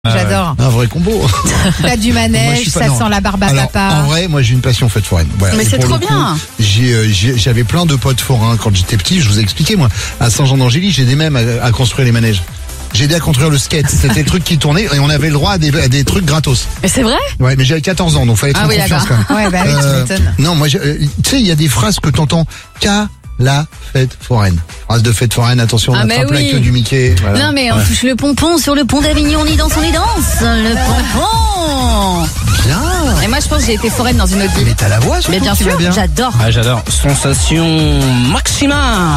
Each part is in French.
J'adore. Un vrai combo. T'as du manège, ça sent la barbe à Alors, papa. En vrai, moi j'ai une passion fête foraine. Voilà. Mais Et c'est pour trop le coup, bien. J'avais plein de potes forains quand j'étais petit. Je vous ai expliqué moi. À Saint-Jean-d'Angély, j'ai aidé même à construire les manèges. J'ai aidé à construire le skate. C'était le truc qui tournait et on avait le droit à des trucs gratos. Mais c'est vrai? Ouais, mais j'avais 14 ans, donc fallait être en confiance quand même. Ouais, bah oui, tu m'étonnes. Non, moi, tu sais, il y a des phrases que t'entends qu'à la fête foraine. Phrase de fête foraine, attention, on attrape la queue du Mickey. Voilà. Non mais on touche le pompon sur le pont d'Avignon, on y danse, Le pompon. Bien. Et moi je pense que j'ai été foraine dans une autre vie. Mais t'as la voix, surtout, Mais bien qui va sûr, bien. j'adore. Ah, j'adore. Sensation maximale.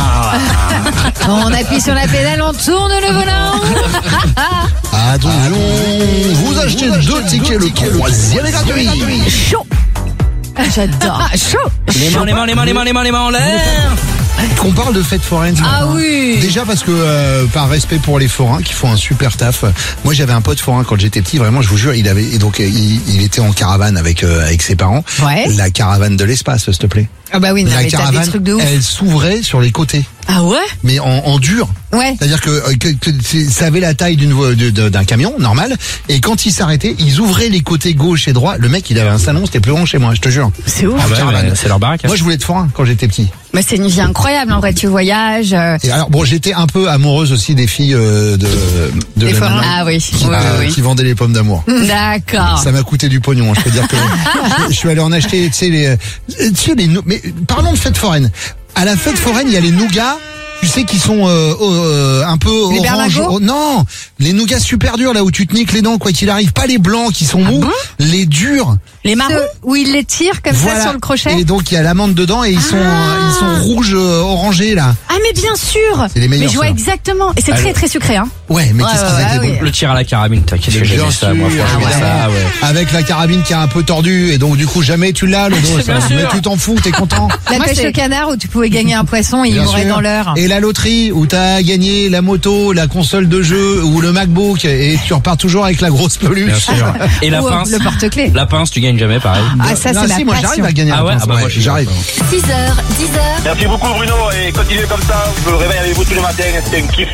On appuie sur la pédale, on tourne le volant. Attention, vous achetez 2 tickets, le 3e est gratuit. Chaud. J'adore. Chaud. Les mains en l'air. Qu'on parle de fête foraine. Ah oui. Déjà parce que par respect pour les forains qui font un super taf. Moi j'avais un pote forain quand j'étais petit, vraiment je vous jure, il était en caravane avec ses parents. Ouais. La caravane de l'espace, s'il te plaît. Ah bah oui, non, La mais t'as des caravane, trucs de ouf. elle s'ouvrait sur les côtés, Ah ouais? mais en dur. Ouais. C'est-à-dire que ça avait la taille d'un camion normal, et quand il s'arrêtait, ils ouvraient les côtés gauche et droit. Le mec, il avait un salon, c'était plus grand chez moi, je te jure. C'est ouf. Ah bah, Caravane. c'est leur baraque. Moi, je voulais être forain quand j'étais petit. Mais c'est une vie incroyable en vrai, tu voyages. Et alors bon, j'étais un peu amoureuse aussi des filles de Des la forains. nana Ah oui. qui vendaient les pommes d'amour. D'accord. Ça m'a coûté du pognon, hein, je peux dire que je suis allé en acheter, mais parlons de fête foraine. À la fête foraine, il y a les nougats, tu sais, qui sont un peu Les orange. berlingots Non, les nougats super durs là où tu te niques les dents quoi qu'il arrive, pas les blancs qui sont mous, bon les durs. Les marrons. Ceux où ils les tirent comme ça sur le crochet. Et donc il y a l'amande dedans et ils sont rouges orangés là. Ah mais bien sûr. C'est les meilleurs, Mais je vois ça. exactement. Et c'est Alors- très très sucré hein. Ouais, mais Ouais, qu'est-ce ouais, qu'ils ouais, étaient oui. bons. Le tir à la carabine, t'inquiète, Bien j'ai jamais ça, moi, sûr. franchement, Ah ouais. ça, ouais. Avec la carabine qui est un peu tordue et donc du coup jamais tu l'as le dos. Bien sûr. Mais tu t'en fous, t'es content. La Moi, pêche c'est- au canard où tu pouvais gagner un poisson et il Bien mourait sûr. dans l'heure. Et la loterie où t'as gagné la moto, la console de jeu ou le MacBook et tu repars toujours avec la grosse peluche. Bien sûr. Et la Ou pince. le porte-clés. La pince, tu gagnes jamais, pareil. Ah ça Non, c'est ma si, moi passion. j'arrive à gagner Ah la ouais? pince. Ah bah, moi, j'arrive. 6h, 10h. Merci beaucoup Bruno et continuez comme ça, je me réveille avec vous tous les matins, c'était un kiff.